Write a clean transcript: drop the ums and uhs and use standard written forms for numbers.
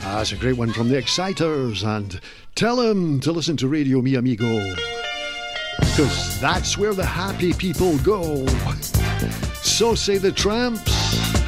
That's a great one from the Exciters, and tell him to listen to Radio Mi Amigo, because that's where the happy people go. So say the Tramps.